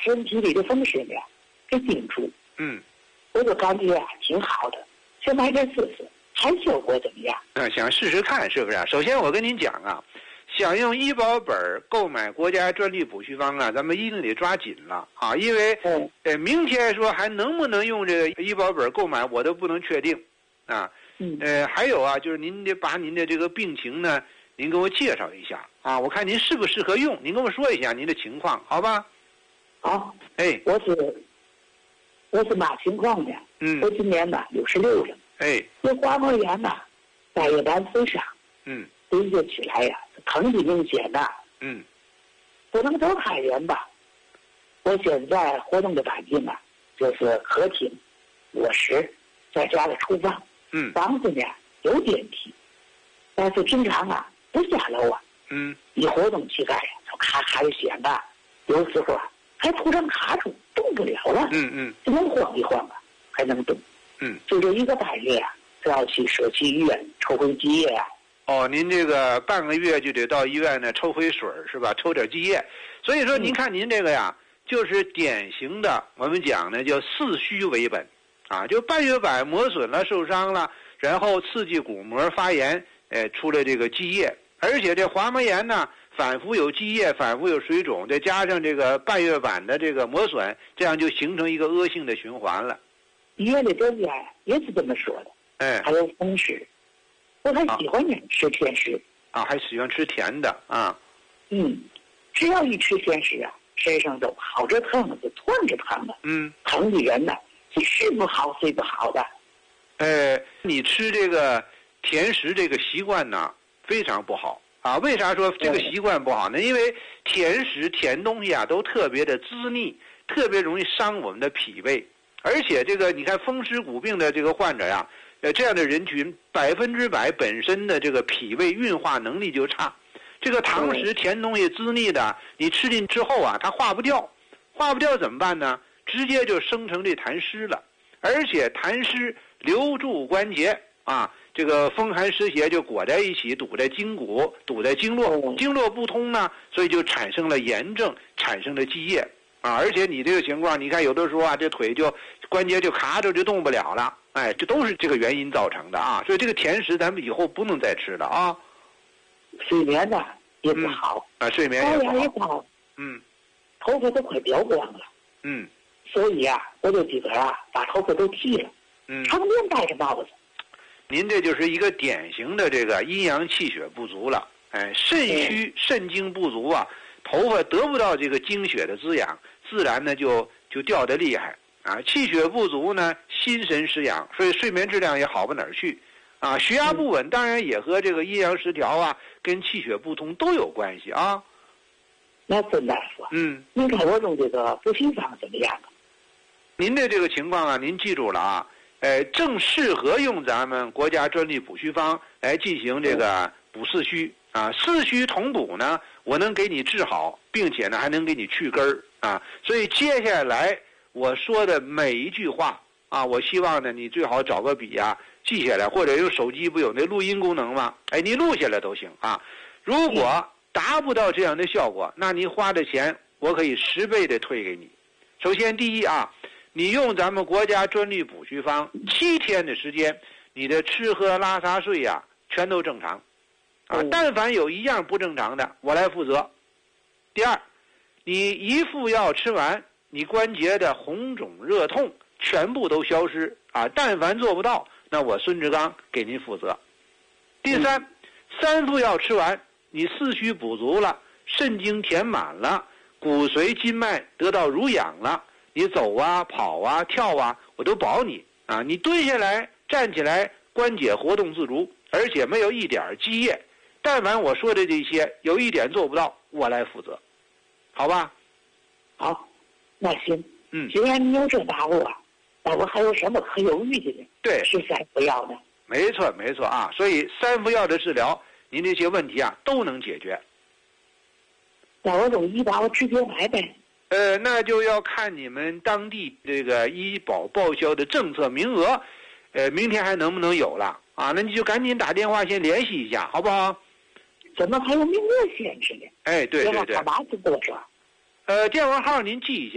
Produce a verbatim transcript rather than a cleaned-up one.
身体里的风湿呀给顶住。 嗯， 我就感觉啊挺好的，想买点试试，看效果怎么样？ 嗯，想试试看是不是啊？首先我跟您讲啊，想用医保本购买国家专利补虚方啊，咱们一定得抓紧了啊，因为嗯呃明天说还能不能用这个医保本购买，我都不能确定啊。 嗯呃，还有啊，就是您得把您的这个病情呢，您给我介绍一下啊，我看您适不适合用，您跟我说一下您的情况，好吧？ 好， 哎， 我是我是嘛情况呢？ 嗯我今年呢六十六了， 哎， 这滑膜炎呐，半月板损伤， 嗯累积起来呀，疼的明显呐， 嗯不能走太远吧。我现在活动的环境啊，就是客厅、卧室，再加了厨房。 嗯房子呢有电梯，但是平常啊不下楼啊， 嗯一活动膝盖呀，就咔咔的响啊，有时候啊还突然卡住，动不了了。 嗯嗯只能晃一晃啊，还能动。 嗯。 就这一个半月啊，都要去社区医院抽回积液啊。 哦，您这个半个月就得到医院呢抽回水是吧？抽点积液。所以说，您看您这个呀，就是典型的我们讲呢叫四虚为本，啊，就半月板磨损了、受伤了，然后刺激骨膜发炎，哎，出了这个积液，而且这滑膜炎呢，反复有积液，反复有水肿，再加上这个半月板的这个磨损，这样就形成一个恶性的循环了。 医院的专家也是这么说的。 哎， 还有风湿，我还喜欢呢吃甜食。 啊，还喜欢吃甜的啊。 嗯，只要一吃甜食啊，身上都跑着疼，就团着疼了。 嗯， 疼的人呢，是吃不好睡不好的。 呃，你吃这个甜食这个习惯呢，非常不好啊。为啥说这个习惯不好呢？因为甜食、甜东西啊，都特别的滋腻，特别容易伤我们的脾胃。而且这个，你看风湿骨病的这个患者呀，呃，这样的人群百分之百本身的这个脾胃运化能力就差。这个糖食、甜东西滋腻的，你吃进之后啊，它化不掉，化不掉怎么办呢？直接就生成这痰湿了，而且痰湿留住关节啊，这个风寒湿邪就裹在一起，堵在筋骨，堵在经络，经络不通呢，所以就产生了炎症，产生了积液啊。而且你这个情况，你看有的时候啊，这腿就关节就卡着，就动不了了，哎，这都是这个原因造成的啊。所以这个甜食咱们以后不能再吃了啊。 睡眠呢也不好、 嗯、啊，睡眠也不好， 也不好， 嗯， 头发都快掉光了， 嗯， 所以啊，我就自个儿啊把头发都剃了， 嗯， 常年戴着帽子。 您这就是一个典型的这个阴阳气血不足了，哎，肾虚肾精不足啊，头发得不到这个精血的滋养，自然呢就就掉得厉害啊。气血不足呢，心神失养，所以睡眠质量也好不哪儿去。啊，血压不稳，当然也和这个阴阳失调啊，跟气血不通都有关系啊。 那孙大夫， 嗯， 您看我用这个补虚方怎么样啊？ 您的这个情况啊，您记住了啊，呃，正适合用咱们国家专利补虚方来进行这个补四虚啊，四虚同补呢，我能给你治好，并且呢还能给你去根儿啊。所以接下来我说的每一句话啊，我希望呢你最好找个笔啊。记下来，或者用手机不有那录音功能吗？哎，你录下来都行啊。如果达不到这样的效果，那你花的钱我可以十倍的退给你。首先，第一啊，你用咱们国家专利补虚方七天的时间，你的吃喝拉撒睡呀、啊、全都正常啊。但凡有一样不正常的，我来负责。第二，你一副药吃完，你关节的红肿热痛全部都消失啊。但凡做不到，那我孙志刚给您负责。第三，三副药吃完，你四虚补足了，肾精填满了，骨髓筋脉得到濡养了，你走啊跑啊跳啊，我都保你啊！你蹲下来站起来，关节活动自如，而且没有一点积液。但凡我说的这些有一点做不到，我来负责，好吧？ 好，那行。 嗯， 既然你有这把握啊，那我还有什么可犹豫的呢？ 对， 是三副药呢？ 没错，没错啊！所以三副药的治疗，您这些问题啊都能解决。 那我用医保直接买呗？ 呃，那就要看你们当地这个医保报销的政策名额，呃，明天还能不能有了啊？那你就赶紧打电话先联系一下，好不好？ 怎么还有名额限制呢？ 哎，对对对。 电话号码是多少？ 呃，电话号您记一下。